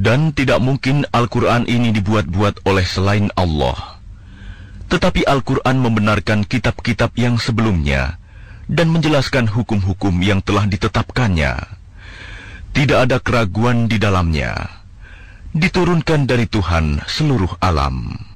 Dan tidak mungkin Al-Quran ini dibuat-buat oleh selain Allah. Tetapi Al-Quran membenarkan kitab-kitab yang sebelumnya dan menjelaskan hukum-hukum yang telah ditetapkannya. Tidak ada keraguan di dalamnya. Diturunkan dari Tuhan seluruh alam.